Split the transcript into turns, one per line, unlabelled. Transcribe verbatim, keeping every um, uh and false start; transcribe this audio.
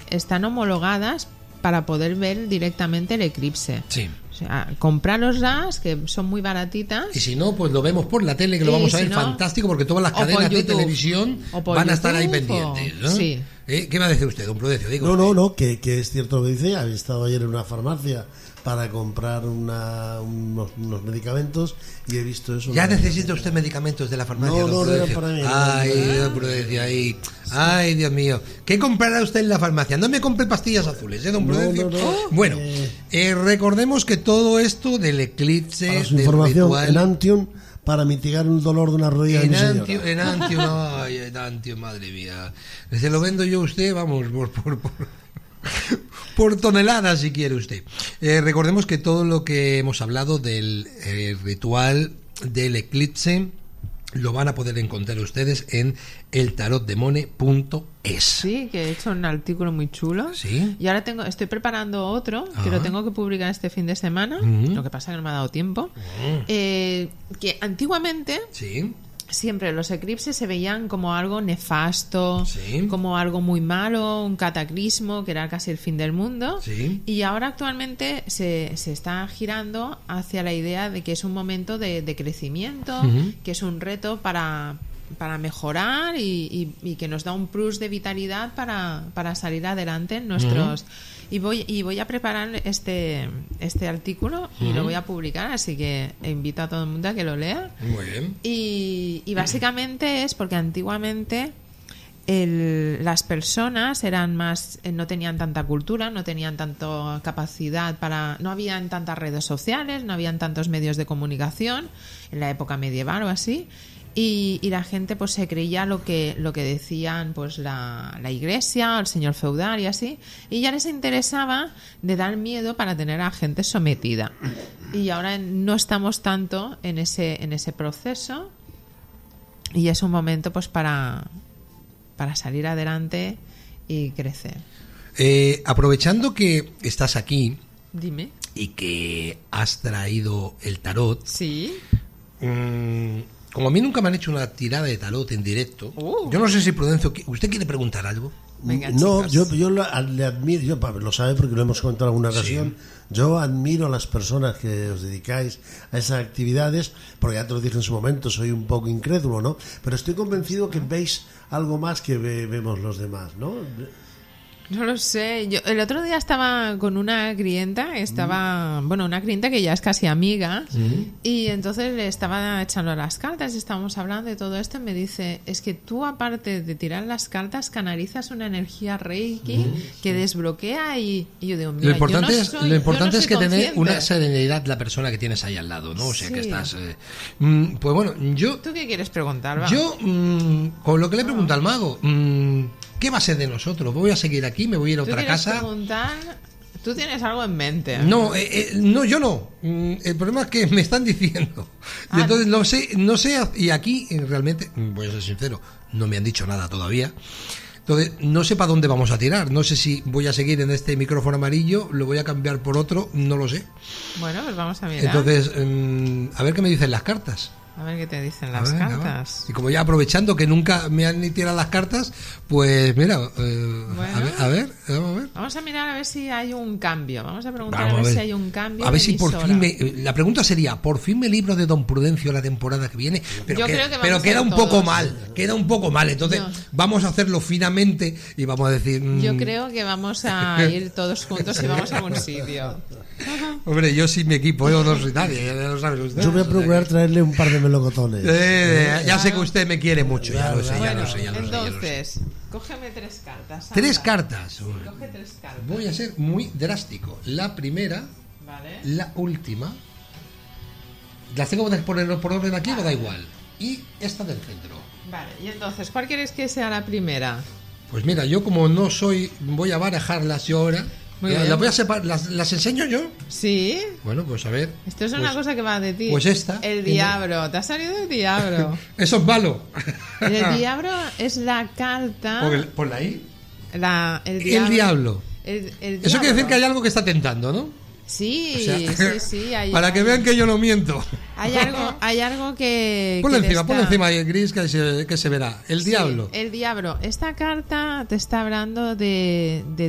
están homologadas para poder ver directamente el eclipse.
Sí.
O sea, compraroslas, que son muy baratitas.
Y si no, pues lo vemos por la tele, que lo vamos a ver
si no,
fantástico, porque todas las cadenas de televisión van
YouTube,
a estar ahí pendientes, ¿no?
Sí.
¿Eh? ¿Qué va a decir usted, don Prudencio? Digo,
no, no, no, que, que es cierto lo que dice. Había estado ayer en una farmacia para comprar una, unos, unos medicamentos y he visto eso.
¿Ya necesita usted medicamentos de la farmacia?
No,
don
no, no
Prudencio?
era para mí.
Ay,
no, no.
don Prudencio, ay, ay, Dios mío. ¿Qué comprará usted en la farmacia? No me compre pastillas azules, ¿eh, don
No,
Prudencio?
no, no.
Bueno,
Eh.
eh, recordemos que todo esto del eclipse,
Para su
del
información,
ritual...
Enantium para mitigar el dolor de una rodilla de mi señora.
Enantium, Enantium, ay, Enantium, madre mía. Se lo vendo yo a usted, vamos, por... por, por... por tonelada, si quiere usted. Eh, recordemos que todo lo que hemos hablado del eh, ritual del eclipse lo van a poder encontrar ustedes en el tarot de mone punto es.
Sí, que he hecho un artículo muy chulo.
Sí.
Y ahora tengo, estoy preparando otro
Ah.
que lo tengo que publicar este fin de semana.
Uh-huh.
Lo que pasa es que no me ha dado tiempo.
Uh-huh.
Eh, que antiguamente
Sí.
siempre los eclipses se veían como algo nefasto,
Sí.
como algo muy malo, un cataclismo, que era casi el fin del mundo.
Sí.
Y ahora actualmente se, se está girando hacia la idea de que es un momento de, de crecimiento,
Uh-huh.
que es un reto para, para mejorar y, y, y que nos da un plus de vitalidad para, para salir adelante en nuestros... Uh-huh. Y voy, y voy a preparar este, este artículo y
Uh-huh.
lo voy a publicar, así que invito a todo el mundo a que lo lea.
Muy bien.
Y, y básicamente es porque antiguamente el, las personas eran más, no tenían tanta cultura, no tenían tanta capacidad para, no habían tantas redes sociales, no habían tantos medios de comunicación en la época medieval o así. Y, y la gente pues se creía lo que lo que decían pues la, la iglesia, el señor feudal y así, y ya les interesaba de dar miedo para tener a gente sometida. Y ahora no estamos tanto en ese en ese proceso y es un momento pues para para salir adelante y crecer.
Eh, aprovechando que estás aquí
Dime.
y que has traído el tarot,
Sí.
mmm, como a mí nunca me han hecho una tirada de tarot en directo,
Uh.
yo no sé si Prudencio, ¿usted quiere preguntar algo?
Venga,
no,
chicos.
yo, yo la- le admiro, yo pa- lo sabe porque lo hemos comentado en alguna ocasión, yo admiro a las personas que os dedicáis a esas actividades, porque ya te lo dije en su momento, soy un poco incrédulo, ¿no? Pero estoy convencido que veis algo más que ve- vemos los demás, ¿no?
No lo sé. Yo el otro día estaba con una clienta, estaba, bueno, una clienta que ya es casi amiga, y entonces le estaba echando las cartas, estábamos hablando de todo esto, y me dice, es que tú aparte de tirar las cartas, canalizas una energía Reiki que desbloquea y, y yo digo, mira,
Lo importante,
yo no
es,
soy-
lo importante
yo no
es
soy
que tener
consciente.
una serenidad la persona que tienes ahí al lado, ¿no? O sea, que
Sí.
estás... eh, mm, pues bueno, yo...
¿Tú qué quieres preguntar? Va?
Yo, mm, con lo que le pregunto al mago, mm, ¿qué va a ser de nosotros? ¿Voy a seguir aquí? ¿Me voy a ir a
¿Tú
otra
quieres
casa?
preguntar? ¿Tú tienes algo en mente?
No, eh, eh, no, yo no. Mm, El problema es que me están diciendo. Y
Ah,
entonces no sé, no sé, y aquí eh, realmente, mm, voy a ser sincero, no me han dicho nada todavía. Entonces, no sé para dónde vamos a tirar. No sé si voy a seguir en este micrófono amarillo, lo voy a cambiar por otro, no lo sé.
Bueno, pues vamos a mirar.
Entonces, mm, a ver qué me dicen las cartas.
A ver qué te dicen
A
las
ver, venga, va.
cartas.
Y como ya aprovechando que nunca me han ni tirado las cartas, pues mira, eh,
Bueno.
a ver, a ver, vamos a ver.
Vamos a mirar a ver si hay un cambio. Vamos a preguntar
Vamos
a ver,
a ver.
si hay un cambio.
A ver
de
si por
emisora.
fin me, la pregunta sería, ¿por fin me libro de Don Prudencio la temporada que viene? Pero,
Yo
que-
creo que vamos
pero
a
queda
ir
un poco
todos.
mal, queda un poco mal. Entonces
No.
vamos a hacerlo finamente y vamos a decir... mm,
Yo creo que vamos a ir todos juntos y vamos a algún sitio.
Hombre, yo sin mi equipo, yo no soy nadie, ya lo saben ustedes.
Yo voy a procurar traerle un par de melocotones.
Eh, ya sé que usted me quiere mucho, ya lo sé, ya
Bueno,
lo sé, ya lo sé, ya lo sé.
entonces, cógeme tres cartas. anda.
Tres cartas.
Coge tres cartas.
Voy a ser muy drástico. La primera,
Vale.
la última. ¿Las tengo que poner por orden aquí o da igual? Y esta del centro.
Vale, y entonces, ¿cuál quieres que sea la primera?
Pues mira, yo como no soy, voy a barajarlas yo ahora.
Muy
Las
bien.
voy a separar, las, las enseño yo.
¿Sí?
Bueno, pues a ver.
Esto es
Pues-
una cosa que va de ti.
pues esta.
El diablo. Te ha salido el diablo.
Eso es malo.
El diablo es la carta.
Por el- Ponla ahí.
La, el
El
diablo.
diablo.
El, el
Eso quiere
diablo.
decir que hay algo que está tentando, ¿no?
Sí,
O sea,
sí, sí. Hay,
para que vean que yo no miento.
Hay algo, hay algo que.
Ponle
que te
encima, ponle
está-
encima ahí, gris, que se, que se verá. El
Sí,
diablo.
el diablo. Esta carta te está hablando de, de